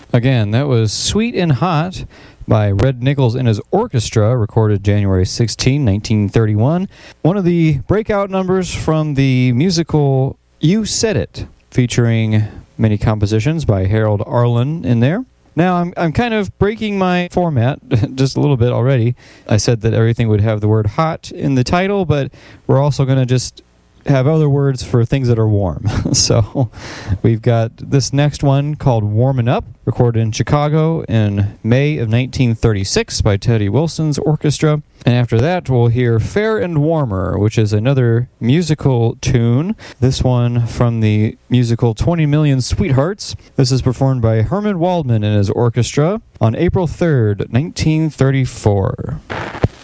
Again, that was Sweet and Hot by Red Nichols and his orchestra, recorded January 16, 1931. One of the breakout numbers from the musical You Said It, featuring many compositions by Harold Arlen in there. Now, I'm kind of breaking my format just a little bit already. I said that everything would have the word hot in the title, but we're also going to just have other words for things that are warm. So we've got this next one called Warmin' Up, recorded in Chicago in May of 1936 by Teddy Wilson's orchestra. And after that, we'll hear Fair and Warmer, which is another musical tune. This one from the musical 20 Million Sweethearts. This is performed by Herman Waldman and his orchestra on April 3rd, 1934.